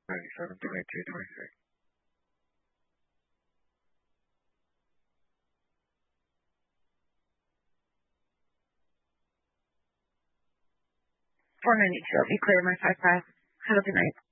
27, 22, 23. One minute, you'll be clear, my 5-5. Have a good night.